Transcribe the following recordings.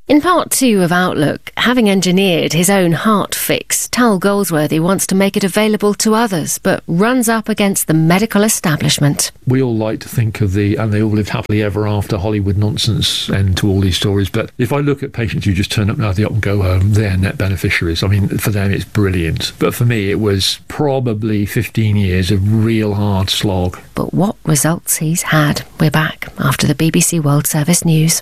In part 2 of Outlook, having engineered his own heart fix, Tal Goldsworthy wants to make it available to others, but runs up against the medical establishment. We all like to think of and they all lived happily ever after Hollywood nonsense end to all these stories, but if I look at patients who just turn up now the op and go home, they're net beneficiaries. I mean, for them it's brilliant. But for me it was probably 15 years of real hard slog. But what results he's had. We're back after the BBC World Service News.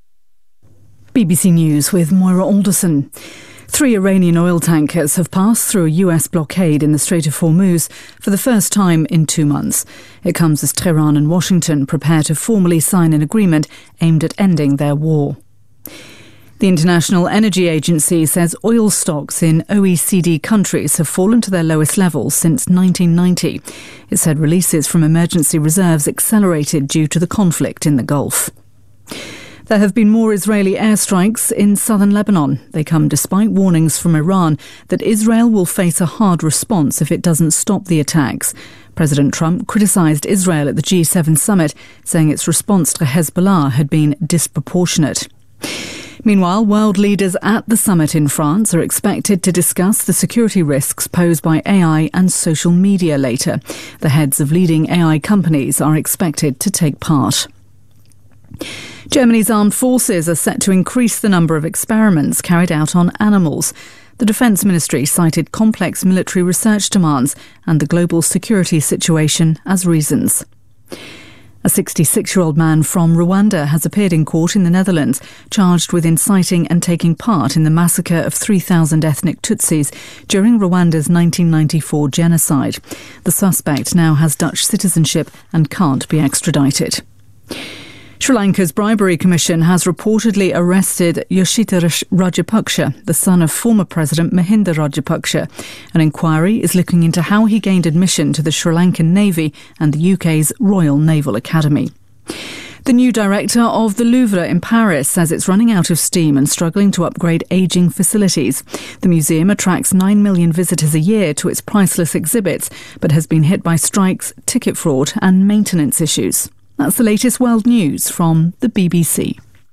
BBC News with Moira Alderson. 3 Iranian oil tankers have passed through a US blockade in the Strait of Hormuz for the first time in 2 months. It comes as Tehran and Washington prepare to formally sign an agreement aimed at ending their war. The International Energy Agency says oil stocks in OECD countries have fallen to their lowest levels since 1990. It said releases from emergency reserves accelerated due to the conflict in the Gulf. There have been more Israeli airstrikes in southern Lebanon. They come despite warnings from Iran that Israel will face a hard response if it doesn't stop the attacks. President Trump criticised Israel at the G7 summit, saying its response to Hezbollah had been disproportionate. Meanwhile, world leaders at the summit in France are expected to discuss the security risks posed by AI and social media later. The heads of leading AI companies are expected to take part. Germany's armed forces are set to increase the number of experiments carried out on animals. The Defence Ministry cited complex military research demands and the global security situation as reasons. A 66-year-old man from Rwanda has appeared in court in the Netherlands, charged with inciting and taking part in the massacre of 3,000 ethnic Tutsis during Rwanda's 1994 genocide. The suspect now has Dutch citizenship and can't be extradited. Sri Lanka's Bribery Commission has reportedly arrested Yoshita Rajapaksa, the son of former President Mahinda Rajapaksa. An inquiry is looking into how he gained admission to the Sri Lankan Navy and the UK's Royal Naval Academy. The new director of the Louvre in Paris says it's running out of steam and struggling to upgrade ageing facilities. The museum attracts 9 million visitors a year to its priceless exhibits, but has been hit by strikes, ticket fraud and maintenance issues. That's the latest world news from the BBC.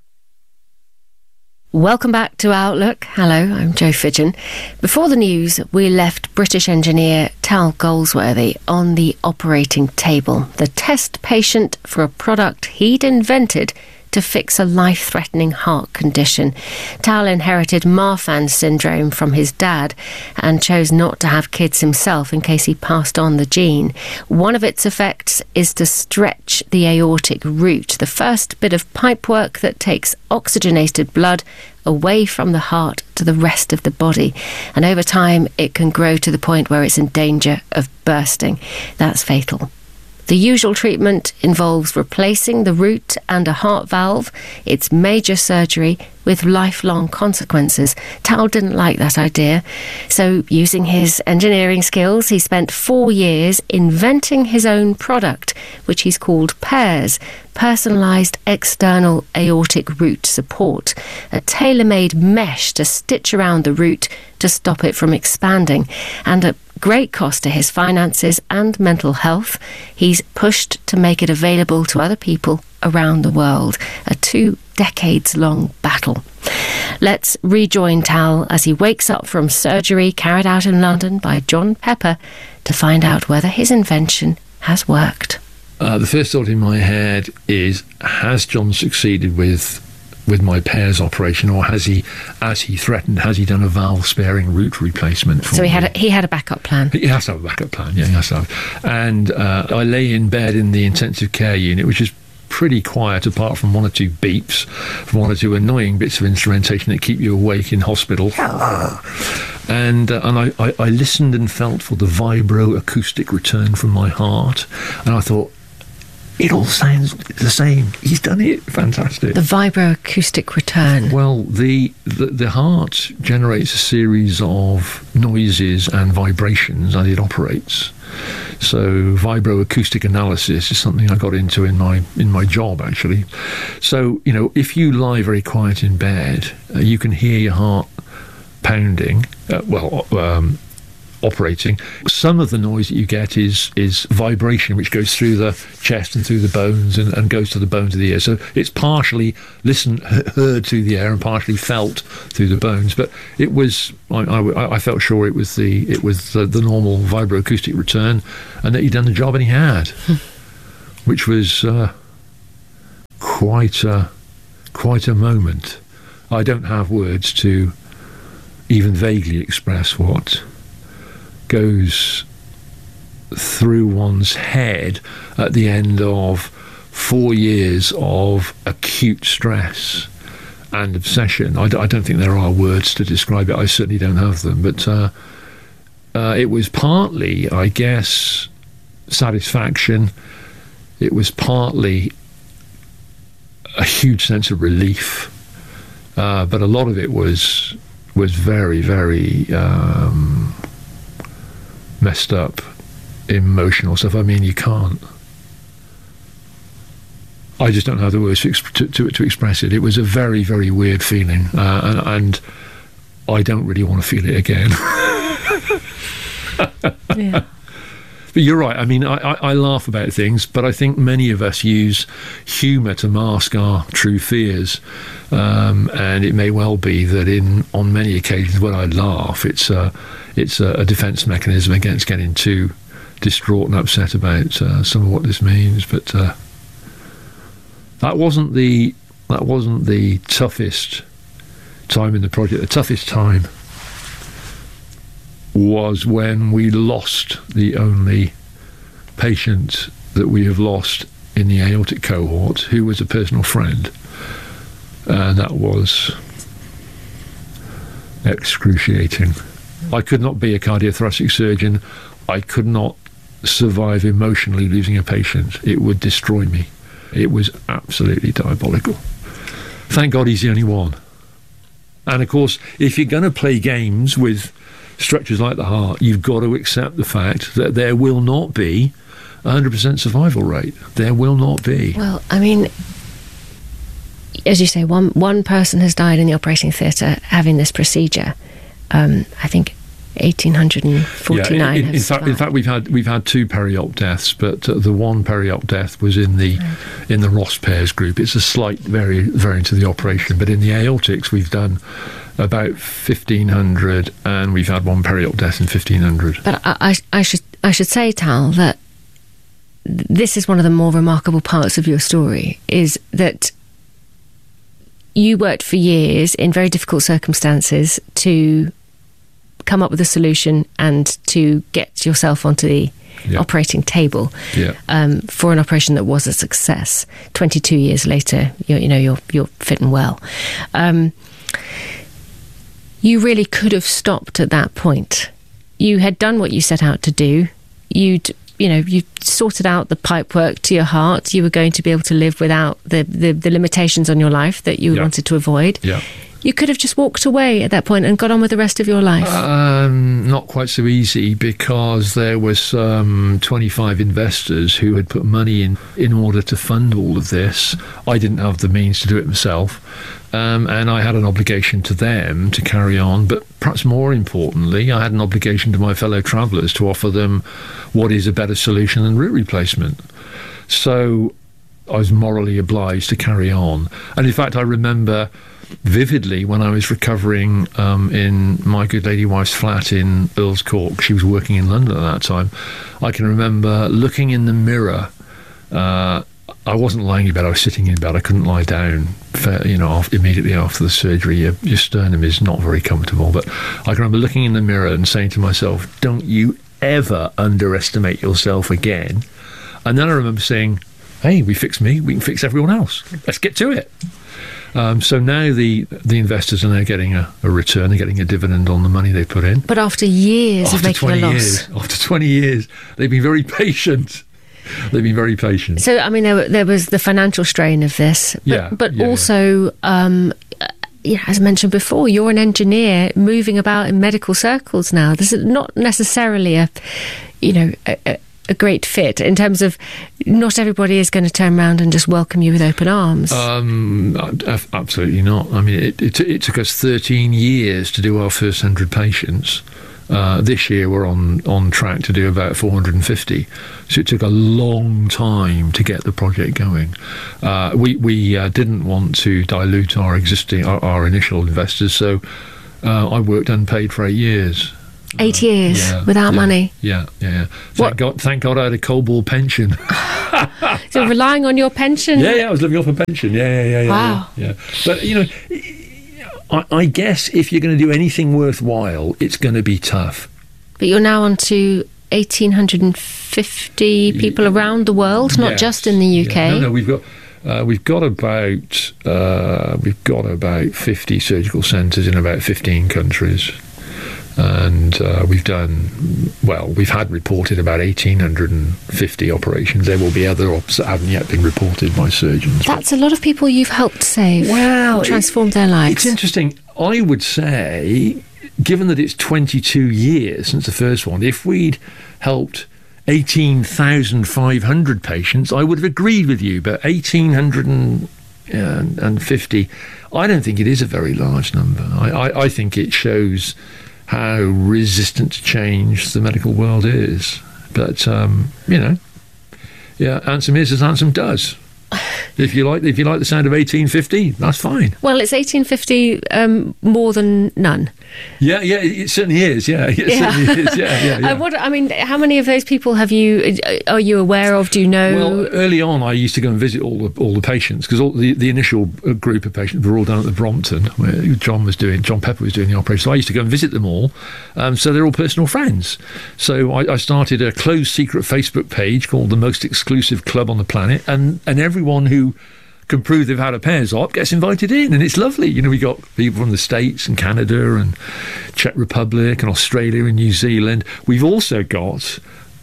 Welcome back to Outlook. Hello, I'm Jo Fidgen. Before the news, we left British engineer Tal Goldsworthy on the operating table, the test patient for a product he'd invented to fix a life-threatening heart condition. Tal inherited Marfan syndrome from his dad and chose not to have kids himself in case he passed on the gene. One of its effects is to stretch the aortic root, the first bit of pipework that takes oxygenated blood away from the heart to the rest of the body. And over time, it can grow to the point where it's in danger of bursting. That's fatal. The usual treatment involves replacing the root and a heart valve. It's major surgery with lifelong consequences. Tal didn't like that idea, so using his engineering skills, he spent 4 years inventing his own product, which he's called PAIRS, Personalised External Aortic Root Support, a tailor-made mesh to stitch around the root to stop it from expanding. And at great cost to his finances and mental health, he's pushed to make it available to other people around the world, a 2 decades-long battle. Let's rejoin Tal as he wakes up from surgery carried out in London by John Pepper to find out whether his invention has worked. The first thought in my head is, has John succeeded with my PAIRS operation, or has he, as he threatened, has he done a valve-sparing root replacement for So he me? had a backup plan. He has to have a backup plan, yeah, he has to have. And I lay in bed in the intensive care unit, which is pretty quiet apart from 1 or 2 beeps, from 1 or 2 annoying bits of instrumentation that keep you awake in hospital. And I listened and felt for the vibro-acoustic return from my heart, and I thought, it all sounds the same. He's done it. Fantastic. The vibroacoustic return. Well, the heart generates a series of noises and vibrations as it operates. So vibroacoustic analysis is something I got into in my job, actually. So, if you lie very quiet in bed, you can hear your heart pounding. operating. Some of the noise that you get is vibration, which goes through the chest and through the bones and goes to the bones of the ear. So it's partially heard through the air and partially felt through the bones. But it was, I felt sure it was the normal vibroacoustic return, and that he'd done the job, and he had, which was quite a moment. I don't have words to even vaguely express what goes through one's head at the end of 4 years of acute stress and obsession. I don't think there are words to describe it. I certainly don't have them. But it was partly, I guess, satisfaction. It was partly a huge sense of relief. But a lot of it was very, very messed up, emotional stuff. I mean, you can't. I just don't have the words to express it. It was a very, very weird feeling, and I don't really want to feel it again. Yeah. But you're right. I mean, I laugh about things, but I think many of us use humour to mask our true fears, and it may well be that on many occasions when I laugh, it's a defence mechanism against getting too distraught and upset about some of what this means. But that wasn't the toughest time in the project. The toughest time was when we lost the only patient that we have lost in the aortic cohort, who was a personal friend, and that was excruciating. I could not be a cardiothoracic surgeon. I could not survive emotionally losing a patient. It would destroy me. It was absolutely diabolical. Thank God he's the only one. And of course, if you're going to play games with structures like the heart, you've got to accept the fact that there will not be a 100% survival rate. There will not be. Well, I mean, as you say, one person has died in the operating theatre having this procedure. I think 1,849. In fact, we've had 2 peri-op deaths, but the one peri-op death was in the Ross pairs group. It's a slight variant of the operation, but in the aortics we've done about 1,500, and we've had one peri-op death in 1,500. But I should say, Tal, that this is one of the more remarkable parts of your story, is that you worked for years in very difficult circumstances to come up with a solution and to get yourself onto the operating table for an operation that was a success. 22 years later, you're fit and well. You really could have stopped at that point. You had done what you set out to do. You sorted out the pipework to your heart. You were going to be able to live without the limitations on your life that you wanted to avoid. Yeah. You could have just walked away at that point and got on with the rest of your life. Not quite so easy, because there was 25 investors who had put money in order to fund all of this. I didn't have the means to do it myself, and I had an obligation to them to carry on. But perhaps more importantly, I had an obligation to my fellow travellers to offer them what is a better solution than root replacement. So I was morally obliged to carry on. And in fact, I remember vividly when I was recovering in my good lady wife's flat in Earl's Court. She was working in London at that time. I can remember looking in the mirror. I wasn't lying in bed, I was sitting in bed. I couldn't lie down immediately after the surgery. Your sternum is not very comfortable. But I can remember looking in the mirror and saying to myself, don't you ever underestimate yourself again. And then I remember saying, hey, we fixed me, we can fix everyone else. Let's get to it. So now the investors are now getting a return, they're getting a dividend on the money they put in. But after years of making a loss. After 20 years, they've been very patient. So, I mean, there was the financial strain of this. But also, as I mentioned before, you're an engineer moving about in medical circles now. This is not necessarily a great fit in terms of not everybody is going to turn around and just welcome you with open arms. Absolutely not. I mean, it took us 13 years to do our first 100 patients. This year we're on track to do about 450. So it took a long time to get the project going. We didn't want to dilute our initial investors, so I worked unpaid for 8 years. 8 years without money. Yeah. Thank God I had a Cobalt pension. So relying on your pension? Yeah, I was living off a pension. Yeah. Wow. Yeah. But, I guess if you're going to do anything worthwhile, it's going to be tough. But you're now on to 1,850 people around the world, not just in the UK. Yeah. No, we've got about 50 surgical centres in about 15 countries. And we've had reported about 1,850 operations. There will be other ops that haven't yet been reported by surgeons. That's a lot of people you've helped save. Well, transformed their lives. It's interesting. I would say, given that it's 22 years since the first one, if we'd helped 18,500 patients, I would have agreed with you. But 1,850, I don't think it is a very large number. I think it shows how resistant to change the medical world is. But, handsome is as handsome does. If you like the sound of 1850, that's fine. Well, it's 1850 more than none. Yeah, it certainly is. Yeah, it certainly is. Yeah. How many of those people are you aware of? Do you know? Well, early on, I used to go and visit all the patients, because the initial group of patients were all down at the Brompton, where John Pepper was doing the operation. So I used to go and visit them all. So they're all personal friends. So I started a closed secret Facebook page called The Most Exclusive Club on the Planet, and everyone who can prove they've had a pairs op gets invited in, and it's lovely. We got people from the States and Canada and Czech Republic and Australia and New Zealand. We've also got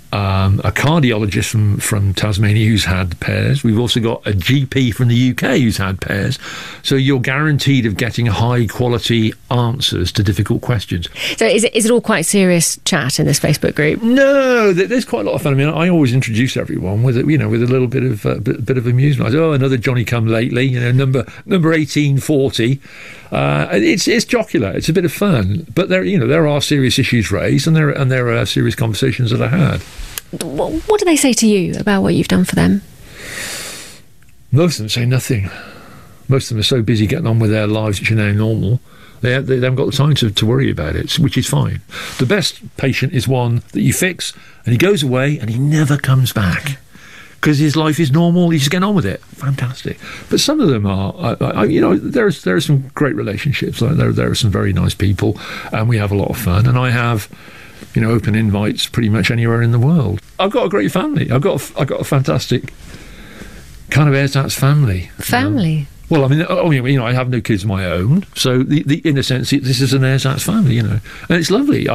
a cardiologist from Tasmania who's had pairs. We've also got a GP from the UK who's had pairs. So you're guaranteed of getting high quality answers to difficult questions. So is it all quite serious chat in this Facebook group? No, there's quite a lot of fun. I always introduce everyone with a little bit of amusement. Another Johnny come lately. Number 1840. It's jocular. It's a bit of fun, but there are serious issues raised, and there are serious conversations that are had. What do they say to you about what you've done for them? Most of them say nothing. Most of them are so busy getting on with their lives, which are now normal. They haven't got the time to worry about it, which is fine. The best patient is one that you fix, and he goes away, and he never comes back, because his life is normal. He's just getting on with it. Fantastic. But some of them are, there are some great relationships. There are some very nice people, and we have a lot of fun. And I have, open invites pretty much anywhere in the world. I've got a great family. I've got a fantastic kind of ersatz family. Family. Well, I have no kids of my own, so in a sense, this is an ersatz family, and it's lovely.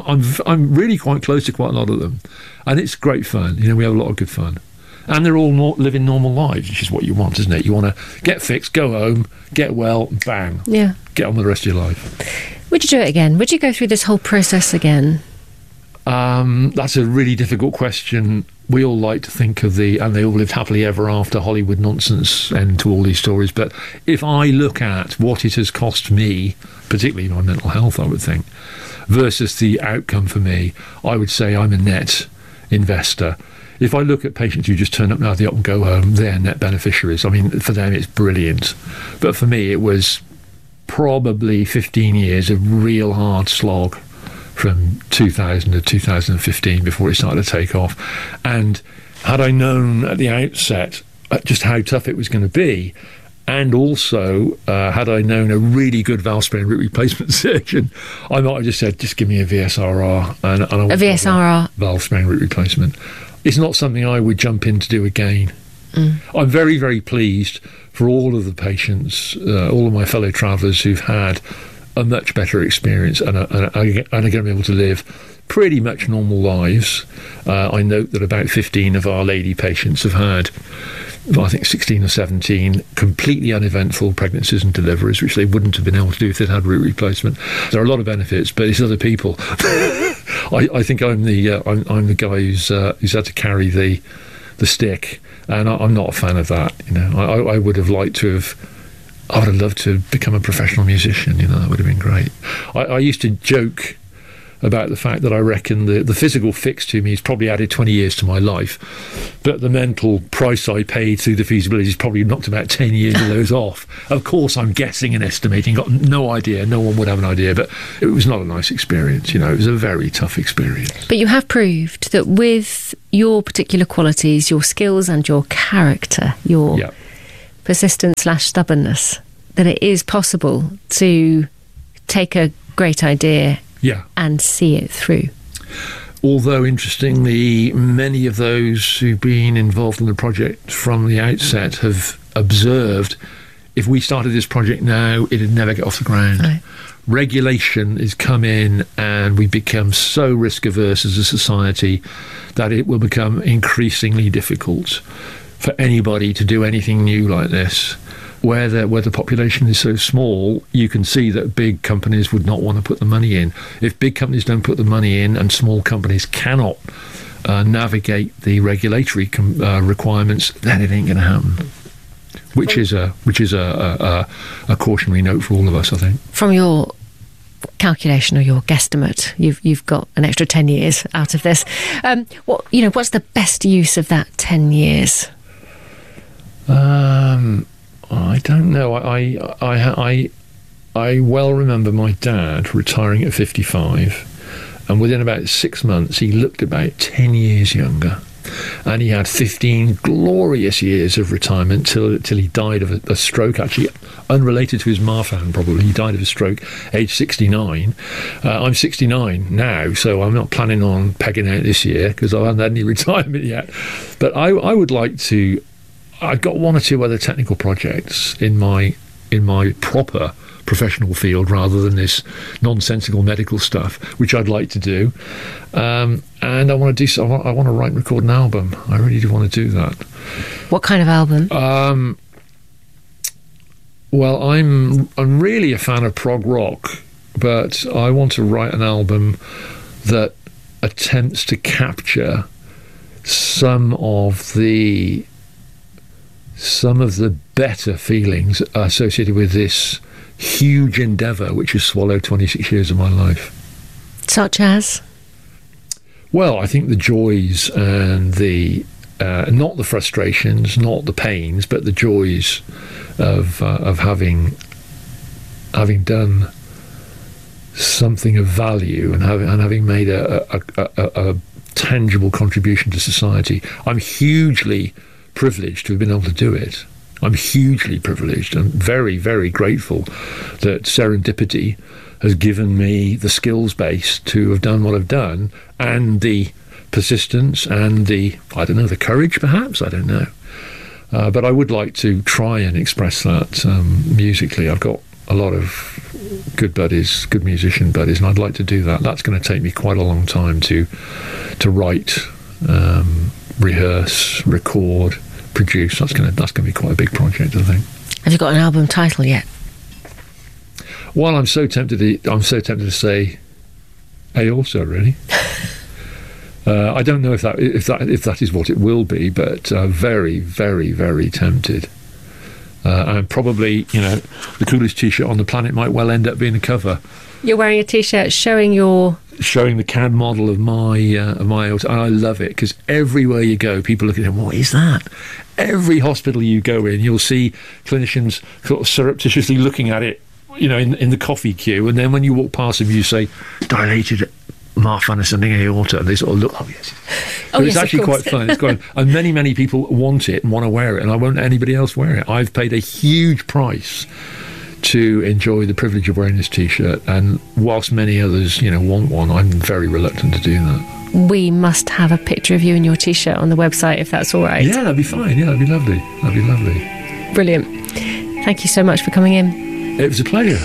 I'm really quite close to quite a lot of them, and it's great fun. We have a lot of good fun. And they're all living normal lives, which is what you want, isn't it? You want to get fixed, go home, get well, bang. Yeah. Get on with the rest of your life. Would you do it again? Would you go through this whole process again? That's a really difficult question. We all like to think of and they all lived happily ever after Hollywood nonsense end to all these stories. But if I look at what it has cost me, particularly my mental health, I would think, versus the outcome for me, I would say I'm a net investor. If I look at patients who just turn up now at the op and go home, they're net beneficiaries. For them it's brilliant. But for me it was probably 15 years of real hard slog from 2000 to 2015 before it started to take off. And had I known at the outset just how tough it was going to be, and also had I known a really good valve spray and root replacement surgeon, I might have just said, just give me a VSRR. And I a VSRR? Valve spray and root replacement. It's not something I would jump in to do again. I'm very, very pleased for all of the patients, all of my fellow travellers who've had a much better experience and are going to be able to live pretty much normal lives. I note that about 15 of our lady patients have had, I think 16 or 17 completely uneventful pregnancies and deliveries, which they wouldn't have been able to do if they'd had root replacement. There are a lot of benefits, but it's other people. I think I'm the guy who's had to carry the stick, and I'm not a fan of that. I would have liked to have. I would have loved to become a professional musician. That would have been great. I used to joke about the fact that I reckon the physical fix to me has probably added 20 years to my life, but the mental price I paid through the feasibility has probably knocked about 10 years of those off. Of course, I'm guessing and estimating, got no idea, no one would have an idea, but it was not a nice experience, it was a very tough experience. But you have proved that with your particular qualities, your skills and your character, your persistence/stubbornness, that it is possible to take a great idea and see it through. Although, interestingly, many of those who've been involved in the project from the outset have observed if we started this project now, it'd never get off the ground. Right. Regulation has come in and we become so risk-averse as a society that it will become increasingly difficult for anybody to do anything new like this. Where the population is so small, you can see that big companies would not want to put the money in. If big companies don't put the money in and small companies cannot navigate the regulatory requirements, then it ain't going to happen. Which is a cautionary note for all of us, I think. From your calculation or your guesstimate, you've got an extra 10 years out of this. What's the best use of that 10 years? I don't know. I well remember my dad retiring at 55, and within about 6 months he looked about 10 years younger, and he had 15 glorious years of retirement till he died of a stroke, actually unrelated to his Marfan probably. He died of a stroke age 69. I'm 69 now, so I'm not planning on pegging out this year because I haven't had any retirement yet, but I would like to. I've got one or two other technical projects in my proper professional field rather than this nonsensical medical stuff, which I'd like to do. And I want to do. I want to write and record an album. I really do want to do that. What kind of album? Well, I'm really a fan of prog rock, but I want to write an album that attempts to capture some of the better feelings associated with this huge endeavour which has swallowed 26 years of my life. Such as? Well, I think the joys and the not the frustrations, not the pains, but the joys of having done something of value and having made a tangible contribution to society. I'm hugely privileged to have been able to do it. I'm hugely privileged and very, very grateful that serendipity has given me the skills base to have done what I've done, and the persistence and the courage perhaps, I don't know. But I would like to try and express that musically. I've got a lot of good buddies, good musician buddies, and I'd like to do that. That's going to take me quite a long time to write, rehearse, record, produce. That's going to be quite a big project, I think. Have you got an album title yet? Well, I'm so tempted to say Aorta, really. I don't know if that is what it will be, but very, very, very tempted. And probably, the coolest T-shirt on the planet might well end up being the cover. You're wearing a T-shirt showing the CAD model of my aorta, and I love it because everywhere you go, people look at it. What is that? Every hospital you go in, you'll see clinicians sort of surreptitiously looking at it, in the coffee queue, and then when you walk past them, you say dilated Marfan ascending aorta, and they sort of look. Oh yes, but it's actually quite fun. It's quite, and many people want it and want to wear it, and I won't let anybody else wear it. I've paid a huge price to enjoy the privilege of wearing this T-shirt, and whilst many others, want one, I'm very reluctant to do that. We must have a picture of you in your T-shirt on the website, if that's all right. Yeah, that'd be fine. Yeah, that'd be lovely. Brilliant. Thank you so much for coming in. It was a pleasure.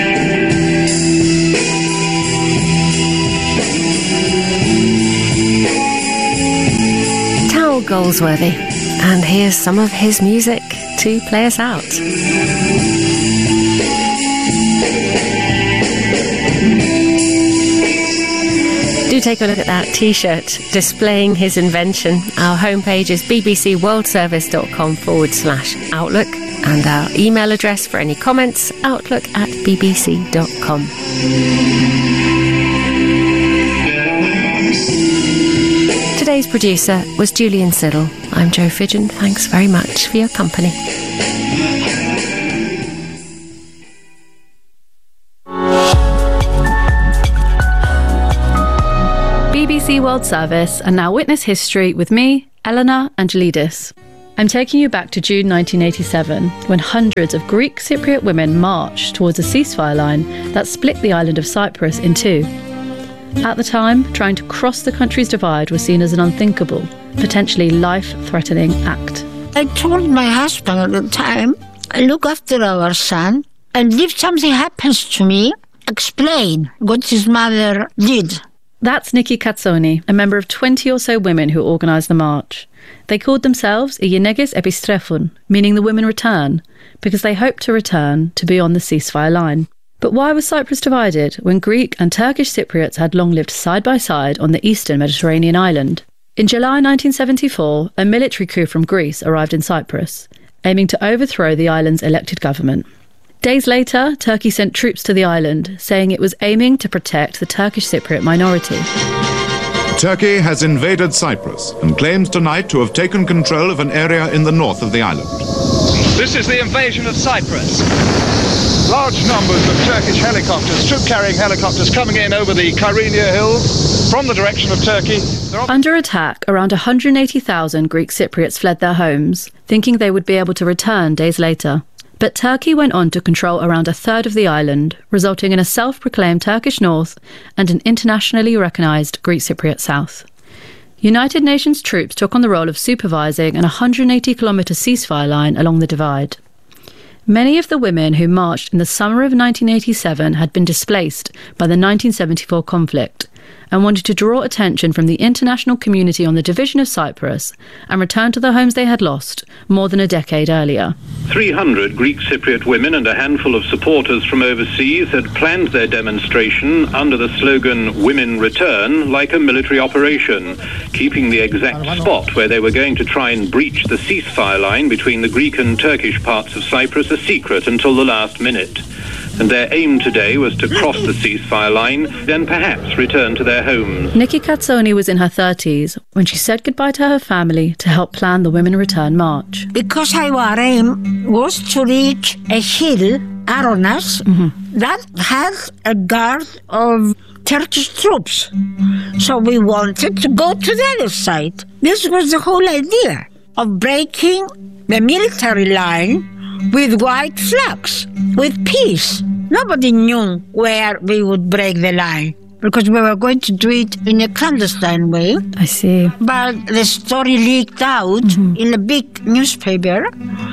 Tal Goldsworthy, and here's some of his music to play us out. Do take a look at that T-shirt displaying his invention. Our homepage is bbcworldservice.com/outlook, and our email address for any comments, outlook@bbc.com. Today's producer was Julian Siddle. I'm Jo Fidgen. Thanks very much for your company. BBC World Service and Now Witness History with me, Eleanor Angelidis. I'm taking you back to June 1987, when hundreds of Greek Cypriot women marched towards a ceasefire line that split the island of Cyprus in two. At the time, trying to cross the country's divide was seen as an unthinkable, potentially life-threatening act. I told my husband at the time, look after our son, and if something happens to me, explain what his mother did. That's Nikki Katsoni, a member of 20 or so women who organised the march. They called themselves οι γυναίκες επιστρέφουν, meaning the women return, because they hoped to return to be on the ceasefire line. But why was Cyprus divided when Greek and Turkish Cypriots had long lived side by side on the eastern Mediterranean island? In July 1974, a military coup from Greece arrived in Cyprus, aiming to overthrow the island's elected government. Days later, Turkey sent troops to the island, saying it was aiming to protect the Turkish Cypriot minority. Turkey has invaded Cyprus and claims tonight to have taken control of an area in the north of the island. This is the invasion of Cyprus. Large numbers of Turkish helicopters, troop-carrying helicopters, coming in over the Kyrenia Hills from the direction of Turkey. Under attack, around 180,000 Greek Cypriots fled their homes, thinking they would be able to return days later. But Turkey went on to control around a third of the island, resulting in a self-proclaimed Turkish north and an internationally recognised Greek Cypriot south. United Nations troops took on the role of supervising an 180-kilometre ceasefire line along the divide. Many of the women who marched in the summer of 1987 had been displaced by the 1974 conflict and wanted to draw attention from the international community on the division of Cyprus and return to the homes they had lost more than a decade earlier. 300 Greek Cypriot women and a handful of supporters from overseas had planned their demonstration under the slogan "Women Return" like a military operation, keeping the exact spot where they were going to try and breach the ceasefire line between the Greek and Turkish parts of Cyprus a secret until the last minute. And their aim today was to cross the ceasefire line, then perhaps return to their homes. Nikki Katsoni was in her 30s when she said goodbye to her family to help plan the Women Return March. Because our aim was to reach a hill, Aronas, that had a guard of Turkish troops. So we wanted to go to the other side. This was the whole idea of breaking the military line with white flags, with peace. Nobody knew where we would break the line because we were going to do it in a clandestine way. I see. But the story leaked out in a big newspaper,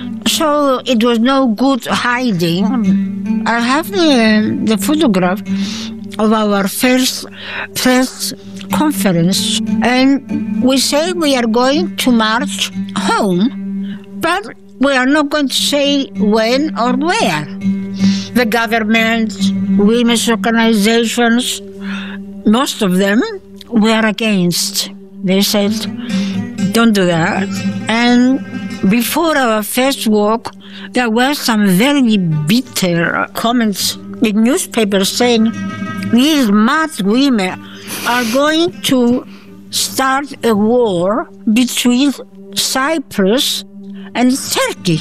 so it was no good hiding. I have the photograph of our first press conference, and we say we are going to march home, but we are not going to say when or where. The government, women's organizations, most of them were against. They said, don't do that. And before our first walk, there were some very bitter comments in newspapers saying, these mad women are going to start a war between Cyprus and Turkey.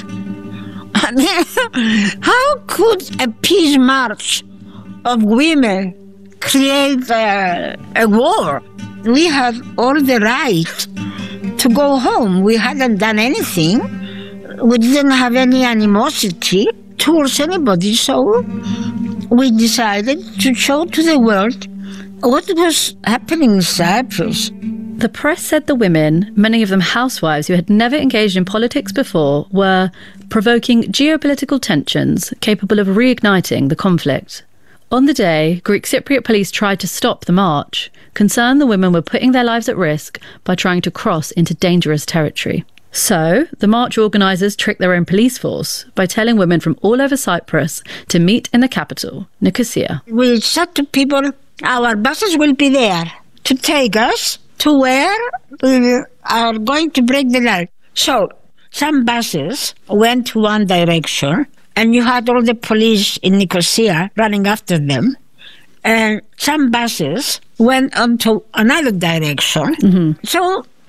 I mean, how could a peace march of women create a war? We had all the right to go home. We hadn't done anything. We didn't have any animosity towards anybody, so we decided to show to the world what was happening in Cyprus. The press said the women, many of them housewives who had never engaged in politics before, were provoking geopolitical tensions capable of reigniting the conflict. On the day, Greek Cypriot police tried to stop the march, concerned the women were putting their lives at risk by trying to cross into dangerous territory. So, the march organisers tricked their own police force by telling women from all over Cyprus to meet in the capital, Nicosia. We said to people, our buses will be there to take us to where we are going to break the line. So, some buses went to one direction, and you had all the police in Nicosia running after them. And some buses went on to another direction. So,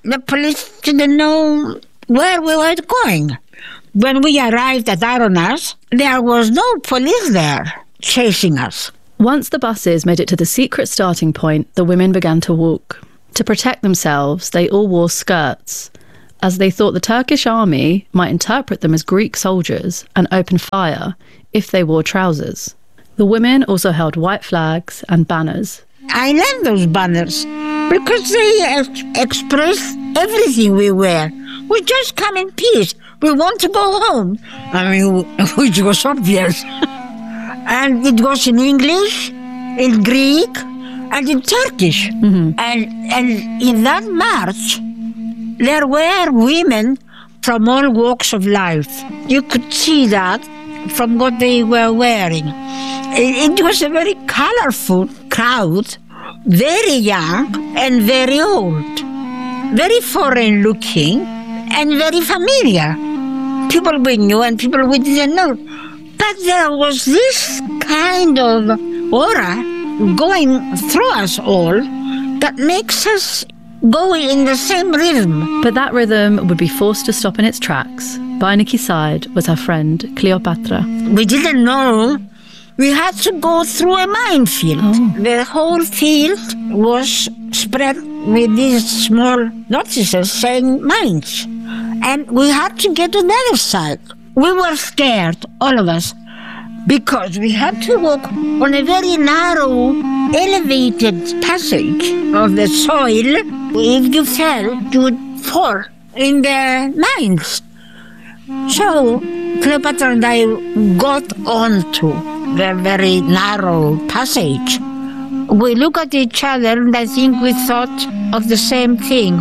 the police didn't know where we were going. When we arrived at Aronas, there was no police there chasing us. Once the buses made it to the secret starting point, the women began to walk. To protect themselves, they all wore skirts, as they thought the Turkish army might interpret them as Greek soldiers and open fire if they wore trousers. The women also held white flags and banners. I love those banners because they express everything we wear. We just come in peace. We want to go home. I mean, which was obvious. And it was in English, in Greek, and in Turkish. Mm-hmm. And in that march, there were women from all walks of life. You could see that from what they were wearing. It was a very colorful crowd, very young and very old, very foreign looking and very familiar. People we knew and people we didn't know. But there was this kind of aura going through us all that makes us go in the same rhythm. But that rhythm would be forced to stop in its tracks. By Nicky's side was her friend Cleopatra. We didn't know. We had to go through a minefield. Oh. The whole field was spread with these small notices saying mines. And we had to get to the other side. We were scared, all of us, because we had to walk on a very narrow, elevated passage of the soil. If you fell, you would fall in the mines. So Cleopatra and I got onto the very narrow passage. We looked at each other and I think we thought of the same thing.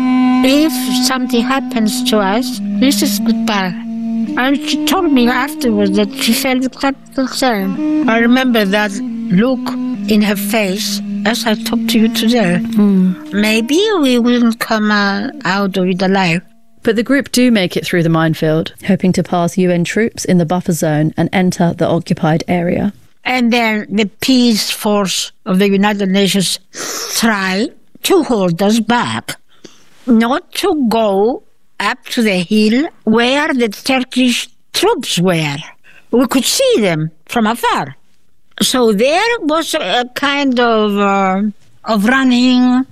If something happens to us, this is goodbye. And she told me afterwards that she felt exactly the same. I remember that look in her face as I talk to you today. Maybe we will come out of it alive. But the group do make it through the minefield, hoping to pass UN troops in the buffer zone and enter the occupied area. And then the peace force of the United Nations try to hold us back, not to go up to the hill where the Turkish troops were. We could see them from afar. So there was a kind of running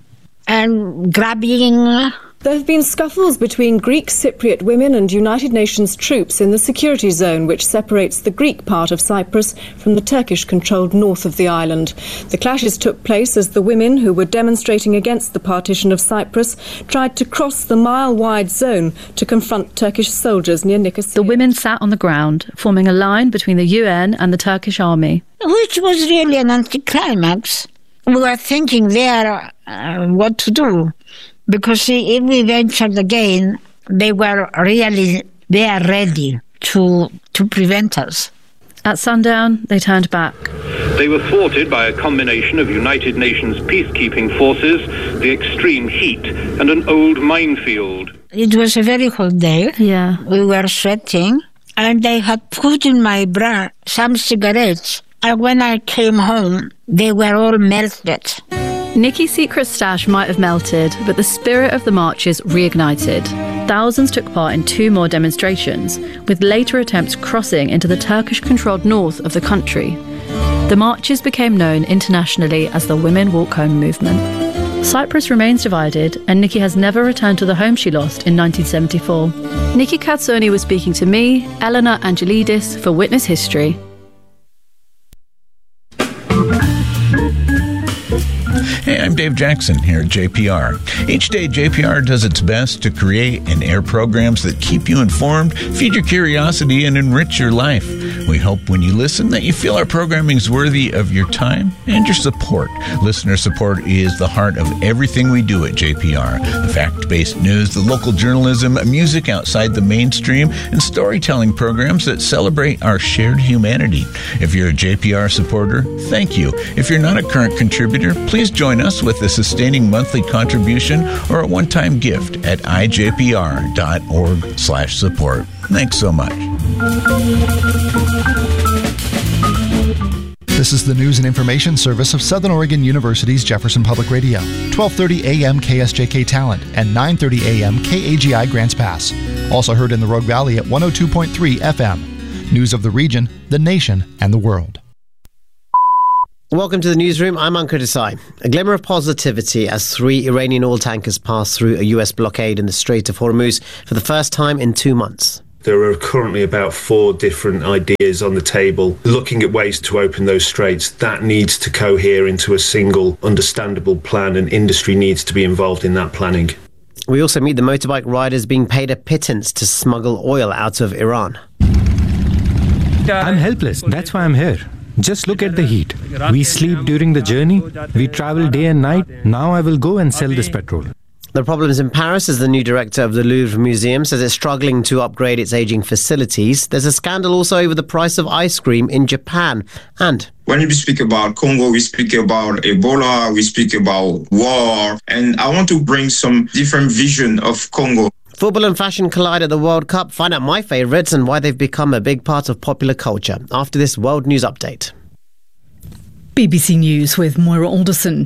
and grabbing. There have been scuffles between Greek Cypriot women and United Nations troops in the security zone which separates the Greek part of Cyprus from the Turkish-controlled north of the island. The clashes took place as the women who were demonstrating against the partition of Cyprus tried to cross the mile-wide zone to confront Turkish soldiers near Nicosia. The women sat on the ground, forming a line between the UN and the Turkish army. Which was really an anticlimax. We were thinking there what to do. Because if we ventured again, they were really there ready to prevent us. At sundown, they turned back. They were thwarted by a combination of United Nations peacekeeping forces, the extreme heat, and an old minefield. It was a very hot day. Yeah. We were sweating, and they had put in my bra some cigarettes. And when I came home, they were all melted. Nicky's secret stash might have melted, but the spirit of the marches reignited. Thousands took part in 2 more demonstrations, with later attempts crossing into the Turkish-controlled north of the country. The marches became known internationally as the Women Walk Home movement. Cyprus remains divided, and Nicky has never returned to the home she lost in 1974. Nicky Katsoni was speaking to me, Eleanor Angelidis, for Witness History. Hey, I'm Dave Jackson here at JPR. Each day, JPR does its best to create and air programs that keep you informed, feed your curiosity, and enrich your life. We hope when you listen that you feel our programming is worthy of your time and your support. Listener support is the heart of everything we do at JPR. The fact-based news, the local journalism, music outside the mainstream, and storytelling programs that celebrate our shared humanity. If you're a JPR supporter, thank you. If you're not a current contributor, please join us with a sustaining monthly contribution or a one-time gift at ijpr.org/support. Thanks so much. This is the news and information service of Southern Oregon University's Jefferson Public Radio. 12:30 a.m. KSJK Talent and 9:30 a.m. KAGI Grants Pass. Also heard in the Rogue Valley at 102.3 FM. News of the region, the nation, and the world. Welcome to the newsroom. I'm Ankur Desai. A glimmer of positivity as 3 Iranian oil tankers passed through a US blockade in the Strait of Hormuz for the first time in 2 months. There are currently about 4 different ideas on the table, looking at ways to open those straits. That needs to cohere into a single, understandable plan, and industry needs to be involved in that planning. We also meet the motorbike riders being paid a pittance to smuggle oil out of Iran. I'm helpless. That's why I'm here. Just look at the heat. We sleep during the journey. We travel day and night. Now I will go and sell this petrol. The problems in Paris, as the new director of the Louvre Museum says it's struggling to upgrade its aging facilities. There's a scandal also over the price of ice cream in Japan. And when we speak about Congo, we speak about Ebola, we speak about war. And I want to bring some different vision of Congo. Football and fashion collide at the World Cup. Find out my favourites and why they've become a big part of popular culture after this World News Update. BBC News with Moira Alderson.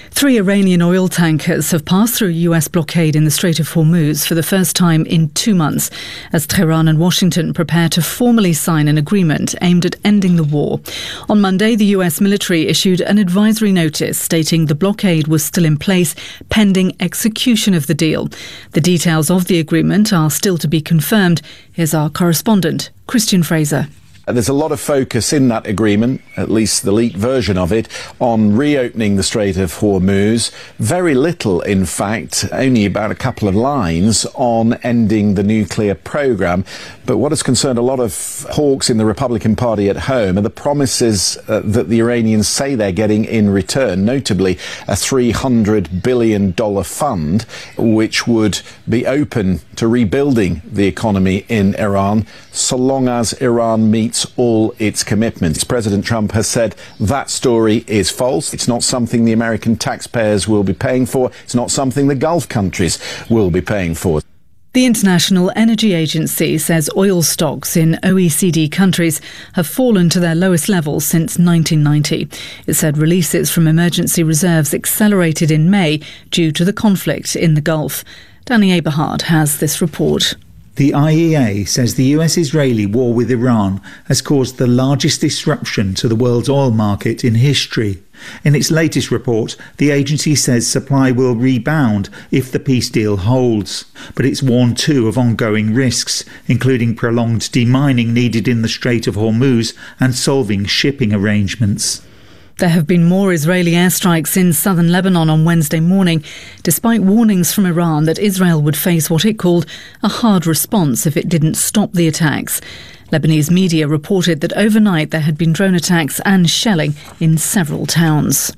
3 Iranian oil tankers have passed through a US blockade in the Strait of Hormuz for the first time in 2 months, as Tehran and Washington prepare to formally sign an agreement aimed at ending the war. On Monday, the US military issued an advisory notice stating the blockade was still in place pending execution of the deal. The details of the agreement are still to be confirmed. Here's our correspondent, Christian Fraser. There's a lot of focus in that agreement, at least the leaked version of it, on reopening the Strait of Hormuz. Very little, in fact, only about a couple of lines on ending the nuclear program. But what has concerned a lot of hawks in the Republican Party at home are the promises that the Iranians say they're getting in return, notably a $300 billion fund, which would be open to rebuilding the economy in Iran, so long as Iran meets all its commitments. President Trump has said that story is false. It's not something the American taxpayers will be paying for. It's not something the Gulf countries will be paying for. The International Energy Agency says oil stocks in OECD countries have fallen to their lowest levels since 1990. It said releases from emergency reserves accelerated in May due to the conflict in the Gulf. Danny Eberhard has this report. The IEA says the US-Israeli war with Iran has caused the largest disruption to the world's oil market in history. In its latest report, the agency says supply will rebound if the peace deal holds. But it's warned too of ongoing risks, including prolonged demining needed in the Strait of Hormuz and solving shipping arrangements. There have been more Israeli airstrikes in southern Lebanon on Wednesday morning, despite warnings from Iran that Israel would face what it called a hard response if it didn't stop the attacks. Lebanese media reported that overnight there had been drone attacks and shelling in several towns.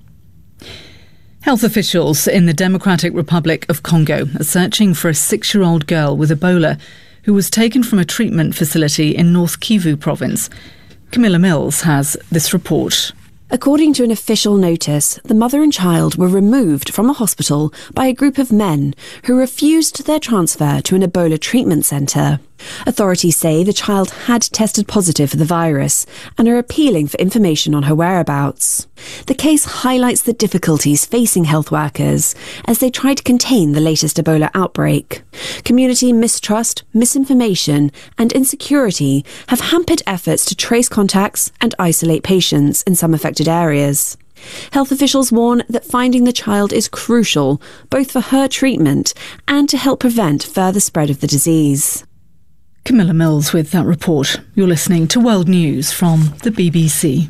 Health officials in the Democratic Republic of Congo are searching for a 6-year-old girl with Ebola who was taken from a treatment facility in North Kivu province. Camilla Mills has this report. According to an official notice, the mother and child were removed from a hospital by a group of men who refused their transfer to an Ebola treatment centre. Authorities say the child had tested positive for the virus and are appealing for information on her whereabouts. The case highlights the difficulties facing health workers as they try to contain the latest Ebola outbreak. Community mistrust, misinformation and insecurity have hampered efforts to trace contacts and isolate patients in some affected areas. Health officials warn that finding the child is crucial, both for her treatment and to help prevent further spread of the disease. Camilla Mills with that report. You're listening to World News from the BBC.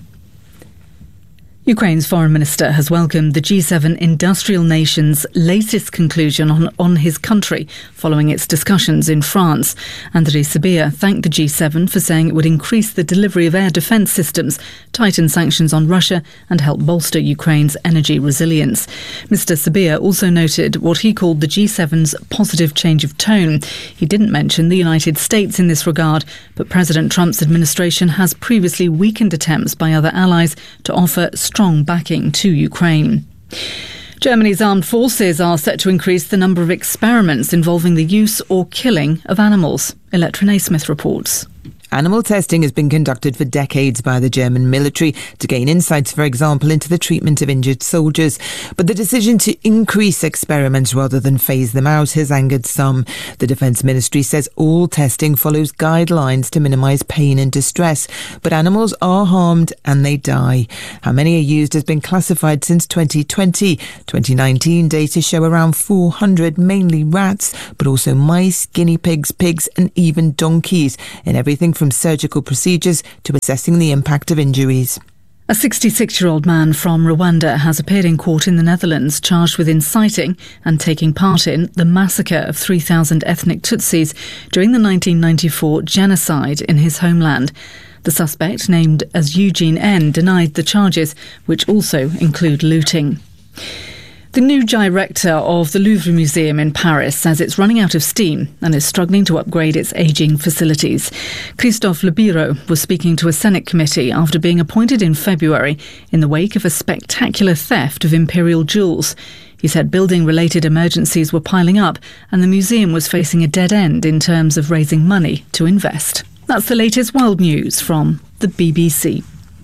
Ukraine's foreign minister has welcomed the G7 industrial nations' latest conclusion on his country following its discussions in France. Andriy Sybiha thanked the G7 for saying it would increase the delivery of air defence systems, tighten sanctions on Russia and help bolster Ukraine's energy resilience. Mr Sybiha also noted what he called the G7's positive change of tone. He didn't mention the United States in this regard, but President Trump's administration has previously weakened attempts by other allies to offer strong backing to Ukraine. Germany's armed forces are set to increase the number of experiments involving the use or killing of animals. Electra Naismith reports. Animal testing has been conducted for decades by the German military to gain insights, for example, into the treatment of injured soldiers. But the decision to increase experiments rather than phase them out has angered some. The Defence Ministry says all testing follows guidelines to minimise pain and distress, but animals are harmed and they die. How many are used has been classified since 2020. 2019 data show around 400, mainly rats, but also mice, guinea pigs, pigs and even donkeys, in everything from surgical procedures to assessing the impact of injuries. A 66-year-old man from Rwanda has appeared in court in the Netherlands charged with inciting and taking part in the massacre of 3,000 ethnic Tutsis during the 1994 genocide in his homeland. The suspect, named as Eugene N., denied the charges, which also include looting. The new director of the Louvre Museum in Paris says it's running out of steam and is struggling to upgrade its ageing facilities. Christophe Lebiro was speaking to a Senate committee after being appointed in February in the wake of a spectacular theft of imperial jewels. He said building-related emergencies were piling up and the museum was facing a dead end in terms of raising money to invest. That's the latest world news from the BBC.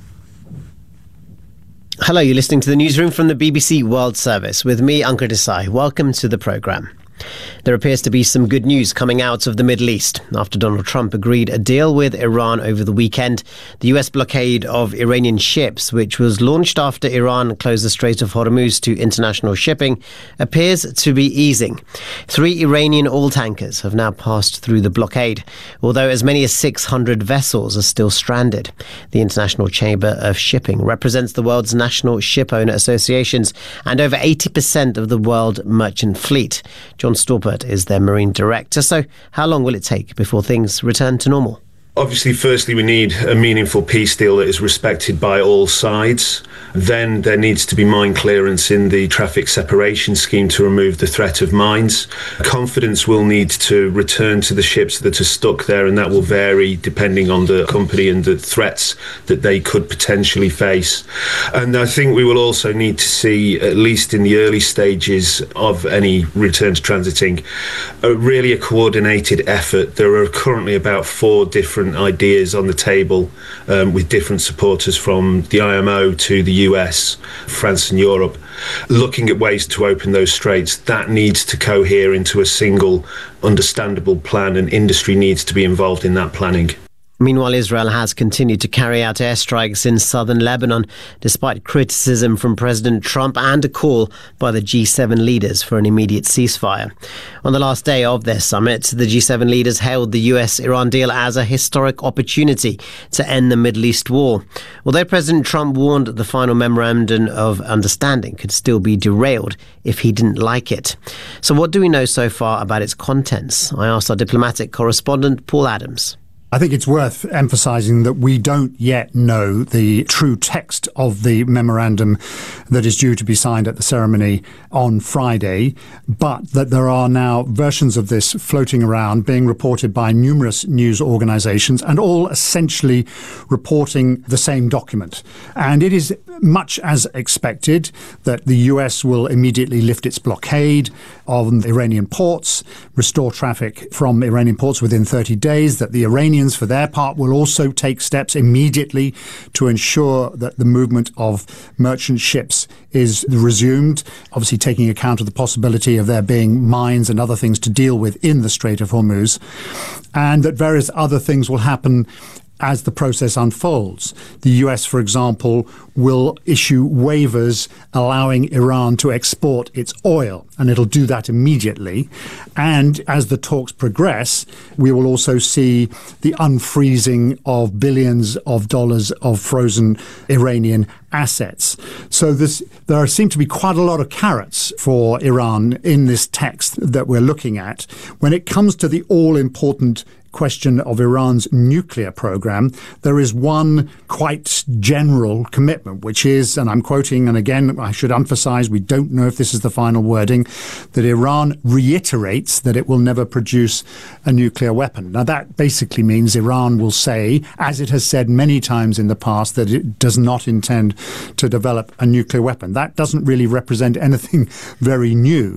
Hello, you're listening to the newsroom from the BBC World Service with me, Ankur Desai. Welcome to the programme. There appears to be some good news coming out of the Middle East. After Donald Trump agreed a deal with Iran over the weekend, the US blockade of Iranian ships, which was launched after Iran closed the Strait of Hormuz to international shipping, appears to be easing. 3 Iranian oil tankers have now passed through the blockade, although as many as 600 vessels are still stranded. The International Chamber of Shipping represents the world's national shipowner associations and over 80% of the world merchant fleet. John Storpert is their marine director. So how long will it take before things return to normal? Obviously, firstly, we need a meaningful peace deal that is respected by all sides. Then there needs to be mine clearance in the traffic separation scheme to remove the threat of mines. Confidence will need to return to the ships that are stuck there, and that will vary depending on the company and the threats that they could potentially face. And I think we will also need to see, at least in the early stages of any return to transiting, a coordinated effort. There are currently about 4 different ideas on the table with different supporters from the IMO to the US, France and Europe, looking at ways to open those straits. That needs to cohere into a single understandable plan, and industry needs to be involved in that planning. Meanwhile, Israel has continued to carry out airstrikes in southern Lebanon, despite criticism from President Trump and a call by the G7 leaders for an immediate ceasefire. On the last day of their summit, the G7 leaders hailed the US-Iran deal as a historic opportunity to end the Middle East war. Although President Trump warned the final memorandum of understanding could still be derailed if he didn't like it. So what do we know so far about its contents? I asked our diplomatic correspondent, Paul Adams. I think it's worth emphasising that we don't yet know the true text of the memorandum that is due to be signed at the ceremony on Friday, but that there are now versions of this floating around, being reported by numerous news organisations, and all essentially reporting the same document. And it is much as expected that the US will immediately lift its blockade on Iranian ports, restore traffic from Iranian ports within 30 days, that the Iranians, for their part, will also take steps immediately to ensure that the movement of merchant ships is resumed, obviously taking account of the possibility of there being mines and other things to deal with in the Strait of Hormuz, and that various other things will happen as the process unfolds. The US, for example, will issue waivers allowing Iran to export its oil, and it'll do that immediately. And as the talks progress, we will also see the unfreezing of billions of dollars of frozen Iranian assets. So there seem to be quite a lot of carrots for Iran in this text that we're looking at. When it comes to the all-important question of Iran's nuclear program, there is one quite general commitment, which is, and I'm quoting, and again, I should emphasize, we don't know if this is the final wording, that Iran reiterates that it will never produce a nuclear weapon. Now, that basically means Iran will say, as it has said many times in the past, that it does not intend to develop a nuclear weapon. That doesn't really represent anything very new,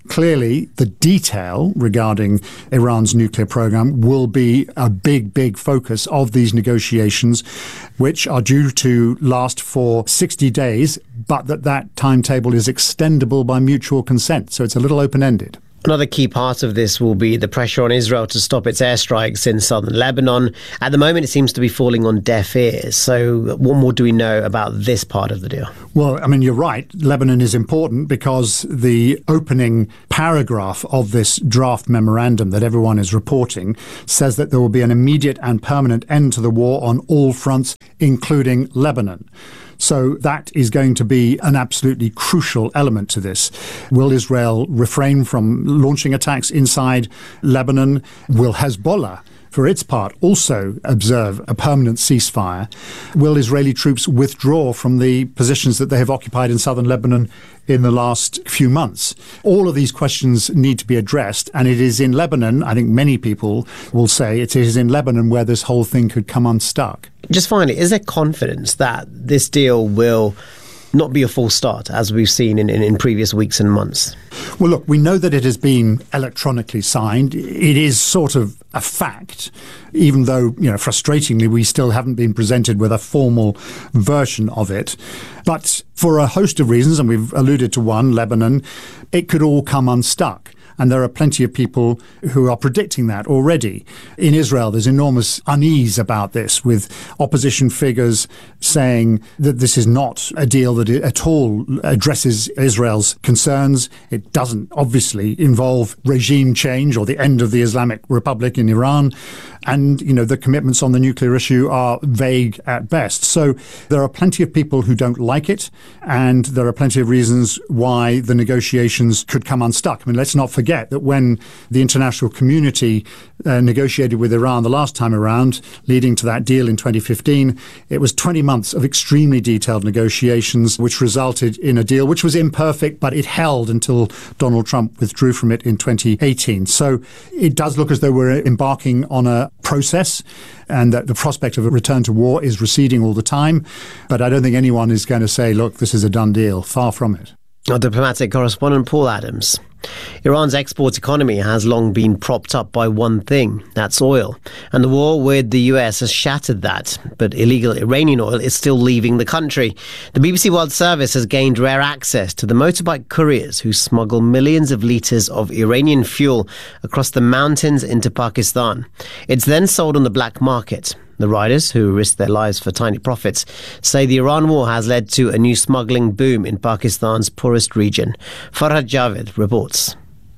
clearly the detail regarding Iran's nuclear program will be a big focus of these negotiations, which are due to last for 60 days, but that timetable is extendable by mutual consent. So it's a little open-ended. Another key part of this will be the pressure on Israel to stop its airstrikes in southern Lebanon. At the moment, it seems to be falling on deaf ears. So what more do we know about this part of the deal? Well, I mean, you're right. Lebanon is important because the opening paragraph of this draft memorandum that everyone is reporting says that there will be an immediate and permanent end to the war on all fronts, including Lebanon. So that is going to be an absolutely crucial element to this. Will Israel refrain from launching attacks inside Lebanon? Will Hezbollah, for its part, also observe a permanent ceasefire? Will Israeli troops withdraw from the positions that they have occupied in southern Lebanon in the last few months? All of these questions need to be addressed, and it is in Lebanon, I think many people will say, it is in Lebanon where this whole thing could come unstuck. Just finally, is there confidence that this deal will not be a false start, as we've seen in previous weeks and months? Well, look, we know that it has been electronically signed. It is sort of a fact, even though, frustratingly, we still haven't been presented with a formal version of it. But for a host of reasons, and we've alluded to one, Lebanon, it could all come unstuck. And there are plenty of people who are predicting that already. In Israel, there's enormous unease about this, with opposition figures saying that this is not a deal that at all addresses Israel's concerns. It doesn't obviously involve regime change or the end of the Islamic Republic in Iran. And, the commitments on the nuclear issue are vague at best. So there are plenty of people who don't like it, and there are plenty of reasons why the negotiations could come unstuck. I mean, let's not forget that when the international community negotiated with Iran the last time around, leading to that deal in 2015, it was 20 months of extremely detailed negotiations, which resulted in a deal which was imperfect, but it held until Donald Trump withdrew from it in 2018. So it does look as though we're embarking on a process, and that the prospect of a return to war is receding all the time. But I don't think anyone is going to say, look, this is a done deal. Far from it. Our diplomatic correspondent Paul Adams. Iran's export economy has long been propped up by one thing, that's oil. And the war with the US has shattered that. But illegal Iranian oil is still leaving the country. The BBC World Service has gained rare access to the motorbike couriers who smuggle millions of litres of Iranian fuel across the mountains into Pakistan. It's then sold on the black market. The riders, who risk their lives for tiny profits, say the Iran war has led to a new smuggling boom in Pakistan's poorest region. Farhad Javed reports.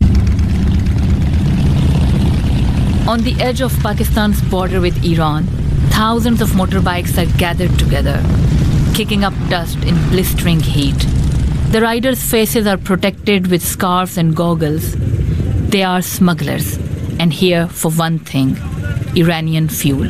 On the edge of Pakistan's border with Iran, thousands of motorbikes are gathered together, kicking up dust in blistering heat. The riders' faces are protected with scarves and goggles. They are smugglers, and here for one thing, Iranian fuel.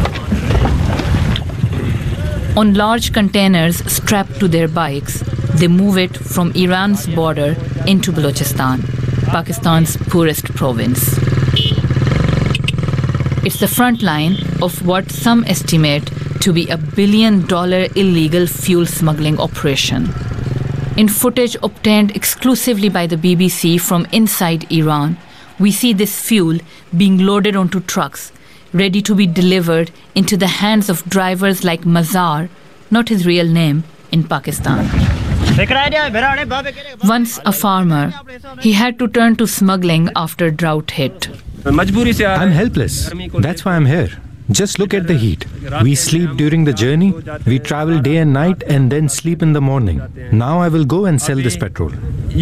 On large containers strapped to their bikes, they move it from Iran's border into Balochistan, Pakistan's poorest province. It's the front line of what some estimate to be $1 billion illegal fuel smuggling operation. In footage obtained exclusively by the BBC from inside Iran, we see this fuel being loaded onto trucks, ready to be delivered into the hands of drivers like Mazar, not his real name, in Pakistan. Once a farmer, he had to turn to smuggling after drought hit. I'm helpless. That's why I'm here. Just look at the heat. We sleep during the journey, we travel day and night, and then sleep in the morning. Now I will go and sell this petrol.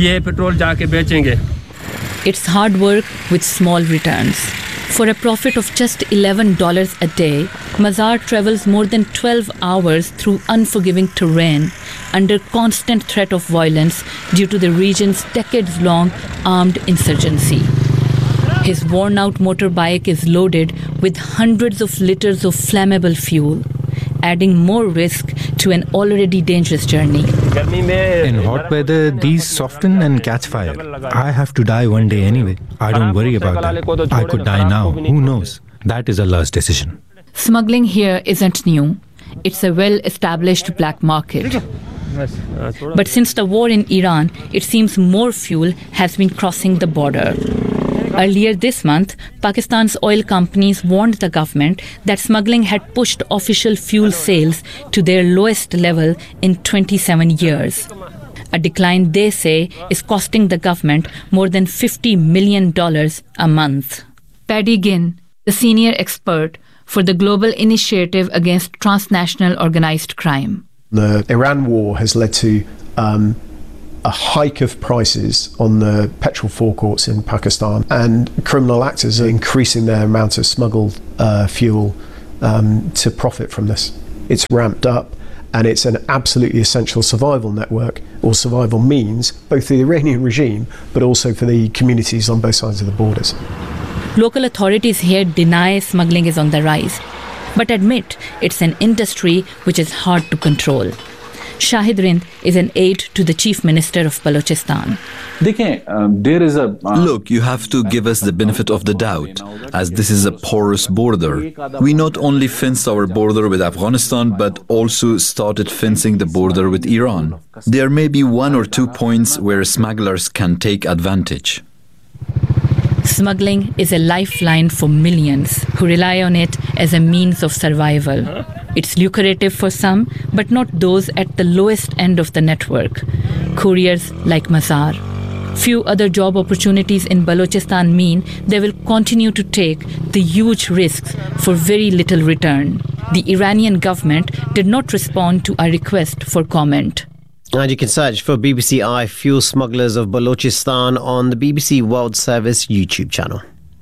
It's hard work with small returns. For a profit of just $11 a day, Mazar travels more than 12 hours through unforgiving terrain under constant threat of violence due to the region's decades-long armed insurgency. His worn-out motorbike is loaded with hundreds of liters of flammable fuel, adding more risk to an already dangerous journey. In hot weather, these soften and catch fire. I have to die one day anyway. I don't worry about that. I could die now. Who knows? That is Allah's decision. Smuggling here isn't new. It's a well-established black market. But since the war in Iran, it seems more fuel has been crossing the border. Earlier this month, Pakistan's oil companies warned the government that smuggling had pushed official fuel sales to their lowest level in 27 years. A decline they say is costing the government more than $50 million a month. Paddy Ginn, the senior expert for the Global Initiative Against Transnational Organized Crime. The Iran war has led to a hike of prices on the petrol forecourts in Pakistan, and criminal actors are increasing their amount of smuggled fuel to profit from this. It's ramped up, and it's an absolutely essential survival network, or survival means, both for the Iranian regime, but also for the communities on both sides of the borders. Local authorities here deny smuggling is on the rise, but admit it's an industry which is hard to control. Shahid Rind is an aide to the Chief Minister of Balochistan. Look, you have to give us the benefit of the doubt, as this is a porous border. We not only fenced our border with Afghanistan, but also started fencing the border with Iran. There may be 1 or 2 points where smugglers can take advantage. Smuggling is a lifeline for millions who rely on it as a means of survival. It's lucrative for some, but not those at the lowest end of the network, couriers like Mazar. Few other job opportunities in Balochistan mean they will continue to take the huge risks for very little return. The Iranian government did not respond to our request for comment. And you can search for BBC I Fuel Smugglers of Balochistan on the BBC World Service YouTube channel.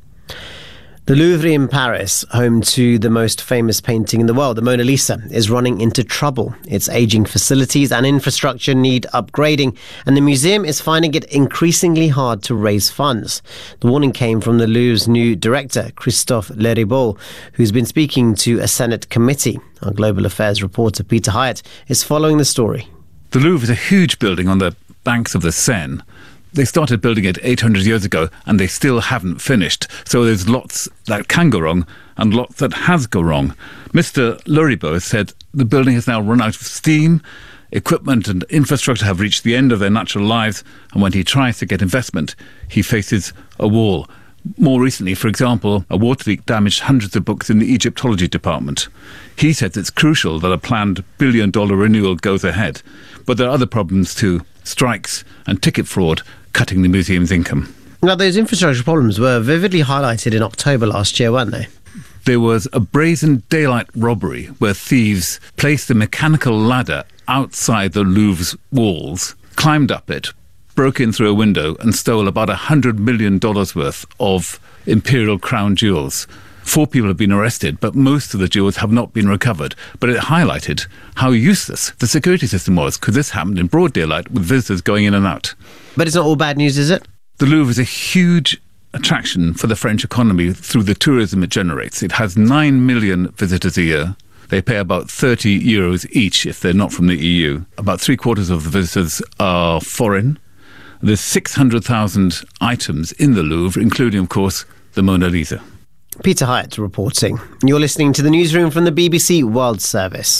The Louvre in Paris, home to the most famous painting in the world, the Mona Lisa, is running into trouble. Its aging facilities and infrastructure need upgrading, and the museum is finding it increasingly hard to raise funds. The warning came from the Louvre's new director, Christophe Leribaud, who's been speaking to a Senate committee. Our Global Affairs reporter, Peter Hyatt, is following the story. The Louvre is a huge building on the banks of the Seine. They started building it 800 years ago and they still haven't finished. So there's lots that can go wrong and lots that has gone wrong. Mr. Leribaud said the building has now run out of steam, equipment and infrastructure have reached the end of their natural lives, and when he tries to get investment, he faces a wall. More recently, for example, a water leak damaged hundreds of books in the Egyptology department. He says it's crucial that a planned billion-dollar renewal goes ahead. But there are other problems too, strikes and ticket fraud cutting the museum's income. Now, those infrastructure problems were vividly highlighted in October last year, weren't they? There was a brazen daylight robbery where thieves placed a mechanical ladder outside the Louvre's walls, climbed up it, broke in through a window and stole about $100 million worth of imperial crown jewels. 4 people have been arrested, but most of the jewels have not been recovered. But it highlighted how useless the security system was, because this happened in broad daylight with visitors going in and out. But it's not all bad news, is it? The Louvre is a huge attraction for the French economy through the tourism it generates. It has 9 million visitors a year. They pay about €30 each if they're not from the EU. About 3/4 of the visitors are foreign. There's 600,000 items in the Louvre, including, of course, the Mona Lisa. Peter Hyatt reporting. You're listening to the newsroom from the BBC World Service.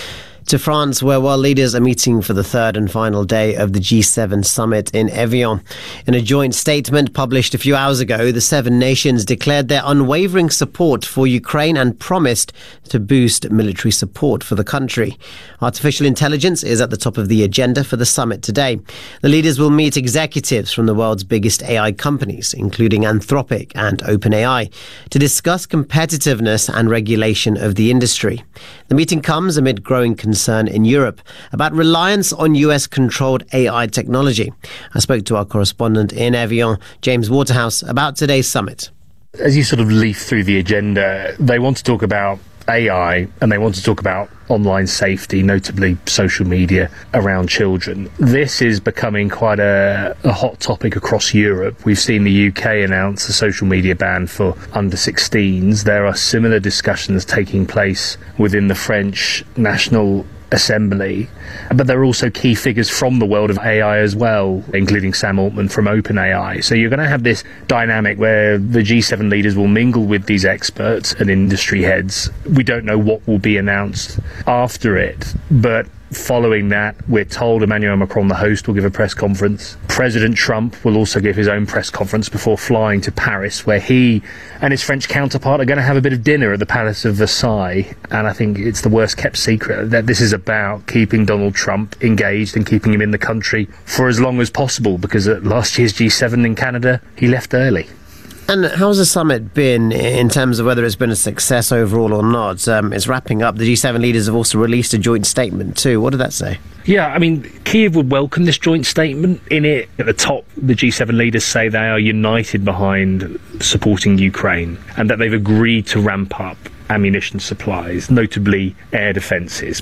To France, where world leaders are meeting for the third and final day of the G7 summit in Evian. In a joint statement published a few hours ago, the 7 nations declared their unwavering support for Ukraine and promised to boost military support for the country. Artificial intelligence is at the top of the agenda for the summit today. The leaders will meet executives from the world's biggest AI companies, including Anthropic and OpenAI, to discuss competitiveness and regulation of the industry. The meeting comes amid growing concern in Europe about reliance on US-controlled AI technology. I spoke to our correspondent in Evian, James Waterhouse, about today's summit. As you sort of leaf through the agenda, they want to talk about AI and they want to talk about online safety, notably social media around children. This is becoming quite a hot topic across Europe. We've seen the UK announce a social media ban for under 16s. There are similar discussions taking place within the French National Assembly, but there are also key figures from the world of AI as well, including Sam Altman from OpenAI. So you're going to have this dynamic where the G7 leaders will mingle with these experts and industry heads. We don't know what will be announced after it, but Following that, we're told Emmanuel Macron, the host, will give a press conference. President Trump will also give his own press conference before flying to Paris, where he and his French counterpart are going to have a bit of dinner at the Palace of Versailles. And I think it's the worst kept secret that this is about keeping Donald Trump engaged and keeping him in the country for as long as possible, because at last year's G7 in Canada, he left early. And how's the summit been in terms of whether it's been a success overall or not? It's wrapping up. The G7 leaders have also released a joint statement too. What did that say? Yeah, I mean, Kyiv would welcome this joint statement. In it, at the top, the G7 leaders say they are united behind supporting Ukraine and that they've agreed to ramp up ammunition supplies, notably air defences.